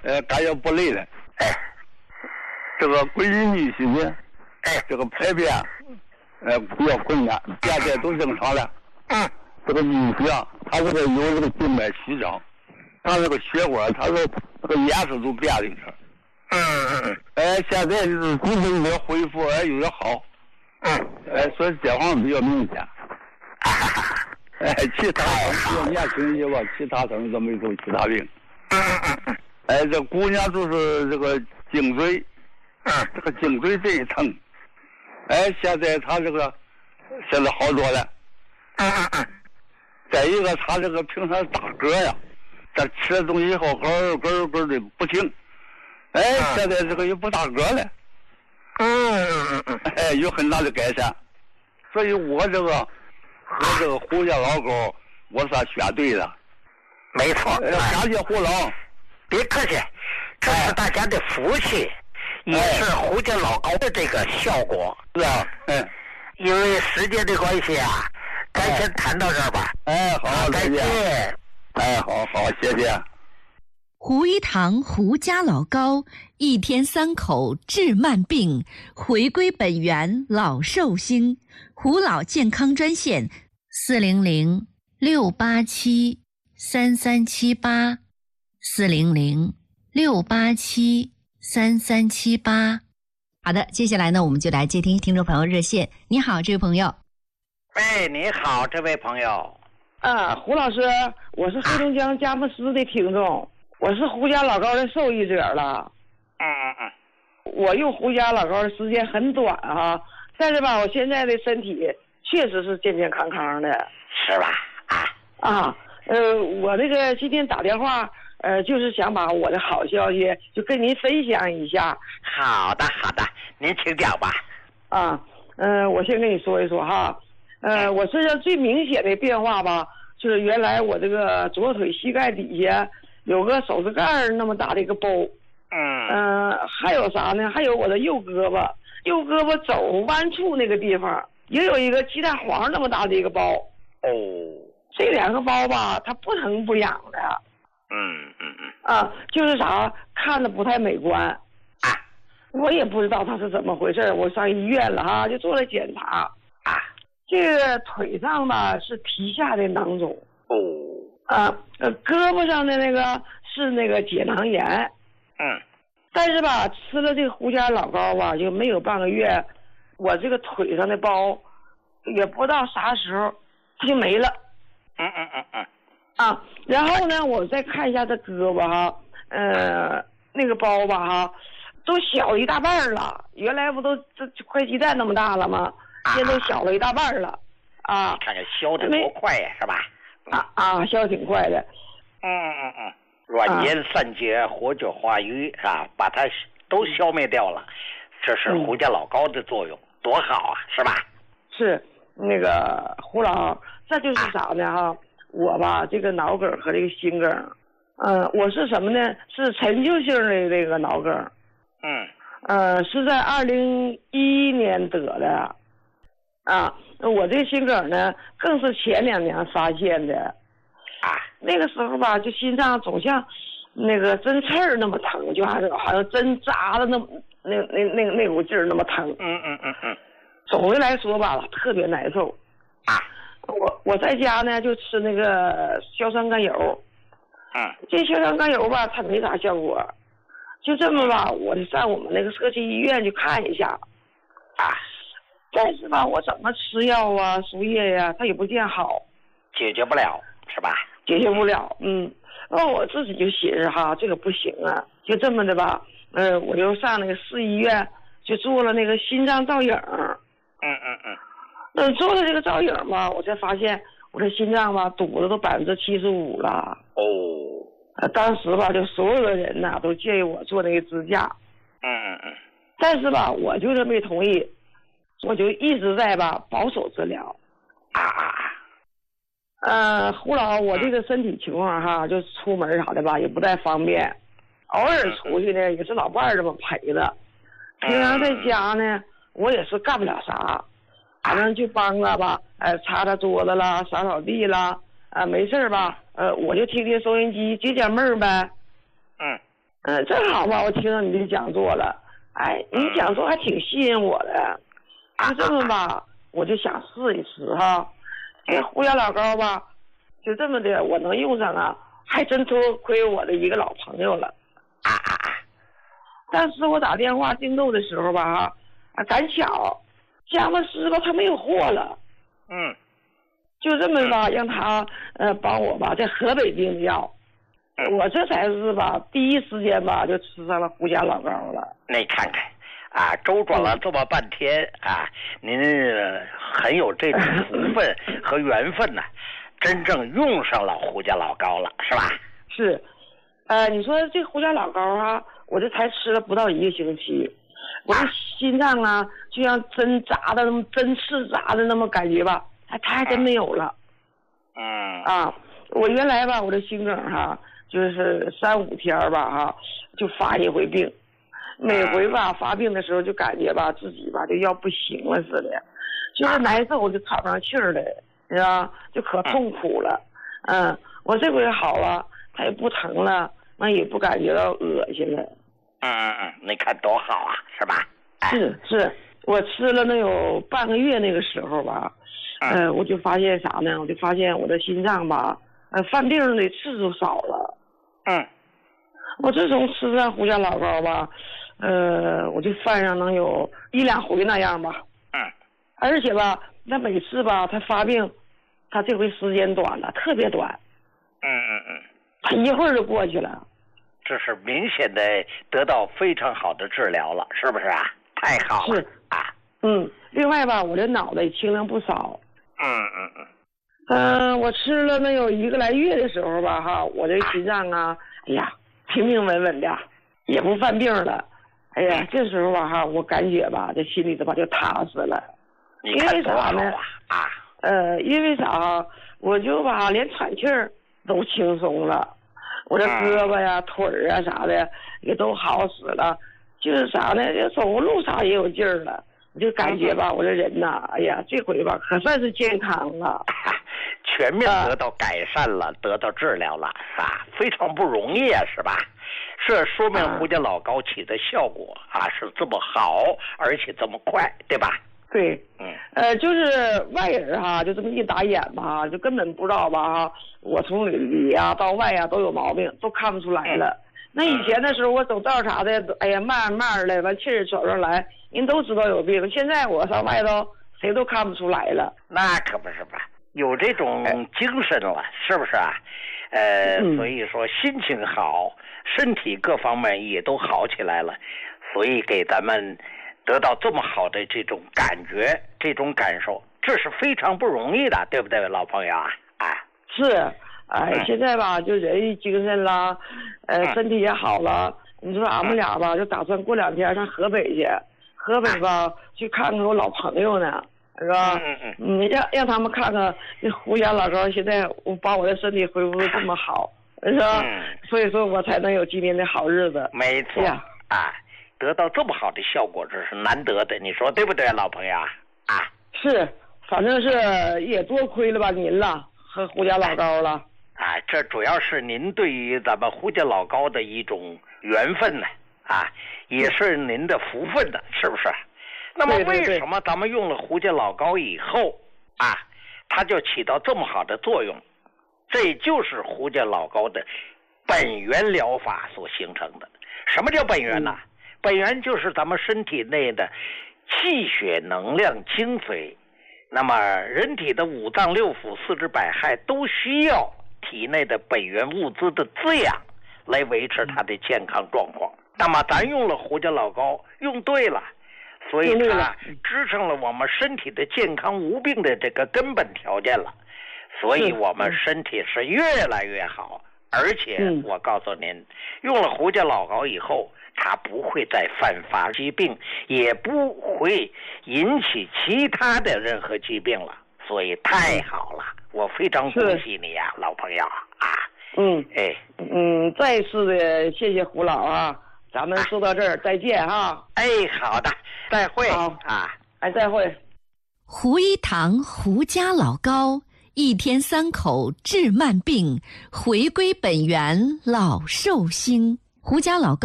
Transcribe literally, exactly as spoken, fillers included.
呃，感觉不累了。 哎， 这个闺女婿呢， 哎， 这个排便，呃，比较困难，便便都正常了。 嗯， 这个女婿啊，他这个有这个静脉曲张，他这个血管，他说这个颜色都变了一点。 嗯嗯嗯。 哎，现在就是精神有点恢复，哎，有点好。 嗯。 哎，所以这方面比较明显。哎，其他比较年轻些吧，其他可能都没有其他病。 嗯嗯嗯。 哎，这姑娘就是这个颈椎， 嗯， 这个颈椎这一疼。哎，现在她这个现在好多了。 嗯嗯嗯。 再一个，她这个平常打嗝呀，她吃了东西以后咯咯咯的不停。哎，现在这个也不打嗝了。 嗯嗯嗯嗯。 哎，有很大的改善。所以我这个和这个胡家老狗，我算选对了。 没错。 哎，感谢胡老。 别客气，这是大家的福气，也是胡家老高的这个效果。 是啊。嗯。 因为时间的关系啊，咱先谈到这儿吧。 哎，好， 再见。 哎，好好，谢谢。 胡一堂胡家老高，一天三口治慢病，回归本源老寿星。胡老健康专线：四零零六八七三三七八，四零零六八七三三七八。好的，接下来呢，我们就来接听听众朋友热线。你好，这位朋友。 喂，你好，这位朋友。 啊，胡老师，我是黑龙江佳木斯的听众，我是胡家老高的受益者了。 嗯嗯嗯。 我用胡家老高的时间很短啊，但是吧，我现在的身体确实是健健康康的。 是吧？啊啊，呃，我这个今天打电话，呃，就是想把我的好消息就跟您分享一下。 好的，好的，您请讲吧。 啊，嗯、呃，我先跟你说一说哈，呃，我身上最明显的变化吧，就是原来我这个左腿膝盖底下有个手指盖那么大的一个包。 嗯。 呃，还有啥呢？还有我的右胳膊，右胳膊肘弯处那个地方也有一个鸡蛋黄那么大的一个包。 哦。 这两个包吧，它不疼不痒的。 嗯嗯嗯。 啊，就是啥，看着不太美观。 啊。 我也不知道它是怎么回事，我上医院了哈，就做了检查。 啊。 这个腿上吧是皮下的囊肿。 哦。 啊，呃，胳膊上的那个是那个结囊炎。 嗯。 但是吧，吃了这个胡家老高吧，就没有半个月，我这个腿上的包，也不知道啥时候它就没了。 嗯嗯嗯嗯。 啊，然后呢，我再看一下这胳膊哈，呃，那个包吧哈，都小一大半了。原来不都这块鸡蛋那么大了吗？现在都小了一大半了。啊， 看看消的多快呀，是吧？ 啊啊，消挺快的。 嗯嗯嗯。软坚散结，活血化瘀，是吧？把它都消灭掉了，这是胡家老高的作用，多好啊，是吧？ 是那个胡老，这就是啥呢哈？我吧，这个脑梗和这个心梗，嗯、呃，我是什么呢？是陈旧性的这个脑梗。 嗯。 呃，是在二零一一年得的。啊，我这个心梗呢，更是前两年发现的。 啊， 那个时候吧，就心脏总像那个针刺儿那么疼，就好像好像针扎的那那那那那股劲儿那么疼。 嗯嗯嗯嗯。 总的来说吧，特别难受。 啊。 我我在家呢就吃那个硝酸甘油。 嗯。 这硝酸甘油吧，它没啥效果。就这么吧，我就上我们那个社区医院去看一下。 啊。 但是吧，我怎么吃药啊、输液呀、啊，它也不见好。 解决不了。是吧？ 解决不了，嗯，那我自己就寻思哈，这个不行啊，就这么的吧，呃，我就上那个市医院就做了那个心脏造影。 嗯嗯嗯。 那做了这个造影嘛，我才发现我的心脏吧堵的都百分之七十五了。 哦。 呃，当时吧，就所有的人呐都建议我做那个支架。 嗯嗯嗯。 但是吧，我就是没同意，我就一直在吧保守治疗。 啊啊啊！ 呃，胡老，我这个身体情况哈，就出门啥的吧，也不太方便。偶尔出去呢，也是老伴儿这么陪着。平常在家呢，我也是干不了啥，反正就帮着吧，呃，擦擦桌子啦，扫扫地啦，啊、呃，没事吧，呃，我就听听收音机，解解闷儿呗。 嗯。 嗯，正好吧，我听到你的讲座了，哎，你讲座还挺吸引我的，就这么吧，我就想试一试哈。这胡椒老膏吧，就这么的，我能用上啊，还真多亏我的一个老朋友了。啊啊啊！但是我打电话订购的时候吧，哈，啊，赶巧，佳木斯吧他没有货了。 嗯。 就这么吧，让他呃帮我吧，在河北订药。我这才是吧，第一时间吧就吃上了胡家老膏了。 你看看，啊，周转了这么半天啊，您很有这种福分和缘分呢、啊，真正用上了胡家老膏了，是吧？ 是，呃，你说这胡家老膏啊，我这才吃了不到一个星期，我这心脏啊，就像针扎的那么针刺扎的那么感觉吧，它它还真没有了。 嗯。 啊，我原来吧，我这心梗哈。就是三五天吧哈，就发一回病，每回吧发病的时候就感觉吧自己吧就要不行了似的，就是难受就喘不上气儿来，是吧？就可痛苦了。嗯，我这回好了，它也不疼了，那也不感觉到恶心了。 嗯嗯嗯，你看多好啊，是吧？哎、 是是，我吃了能有半个月那个时候吧，嗯、呃，我就发现啥呢？我就发现我的心脏吧。呃，犯病的次数少了。 嗯， 我自从吃上胡椒老膏吧，呃，我就犯上能有一两回那样吧。 嗯， 而且吧，那每次吧，他发病，他这回时间短了，特别短。 嗯嗯嗯， 他一会儿就过去了。 这是明显的得到非常好的治疗了，是不是啊？太好了。 是啊。 嗯，另外吧，我这脑袋轻量不少。 嗯嗯嗯。 嗯、呃，我吃了能有一个来月的时候吧，哈，我这心脏啊，哎呀，平平稳稳的，也不犯病了。哎呀，这时候吧，哈，我感觉吧，这心里头吧就踏实了。 你看多好啊！ 因为啥呢？啊，呃，因为啥？我就吧，连喘气儿都轻松了，我这胳膊呀、腿儿啊啥的也都好使了，就是啥呢？这走路啥也有劲儿了。我就感觉吧，我这人呐，哎呀，这回吧可算是健康了。 全面得到改善了，啊、得到治疗了，啊，非常不容易啊，是吧？这说明胡椒老膏起的效果啊是这么好，而且这么快，对吧？ 对， 嗯， 呃，就是外人哈，就这么一打眼吧，就根本不知道吧哈，我从里呀、啊、到外呀、啊、都有毛病，都看不出来了。嗯、那以前的时候，我走道啥的，哎呀，慢慢的，完气儿喘上来，人都知道有病。现在我上外头，谁都看不出来了。 那可不是吧？有这种精神了，是不是啊？呃， 嗯、 所以说心情好，身体各方面也都好起来了，所以给咱们得到这么好的这种感觉、这种感受，这是非常不容易的，对不对，老朋友啊？哎， 是，哎，嗯、现在吧，就人精神啦，呃，嗯、身体也好了。你说俺们俩吧，就打算过两天上河北去，河北吧，去看看我老朋友呢。是吧？ 嗯嗯嗯，让让他们看看这胡椒老膏现在我把我的身体恢复的这么好，是吧？ 嗯， 所以说我才能有今天的好日子。 没错，哎、啊，得到这么好的效果，这是难得的，你说对不对，老朋友啊？啊， 是，反正是也多亏了吧您了和胡椒老膏了。 啊，这主要是您对于咱们胡椒老膏的一种缘分呢，啊，也是您的福分呢，是不是？那么为什么咱们用了胡椒老膏以后啊，它就起到这么好的作用？这就是胡椒老膏的本源疗法所形成的。什么叫本源呢？嗯、本源就是咱们身体内的气血能量精髓。那么人体的五脏六腑、四肢百骸都需要体内的本源物资的滋养来维持它的健康状况。那么咱用了胡椒老膏，用对了。所以它支撑了我们身体的健康无病的这个根本条件了，所以我们身体是越来越好，而且我告诉您，用了胡椒老膏以后，它不会再犯发疾病，也不会引起其他的任何疾病了，所以太好了，我非常恭喜你呀、啊，老朋友啊！ 嗯， 哎， 嗯，再次的谢谢胡老啊。咱们说到这儿、啊、再见哈！ 哎，好的，再会。 好啊， 哎，再会。 胡一堂胡家老膏，一天三口治慢病，回归本源老寿星。 胡家老高。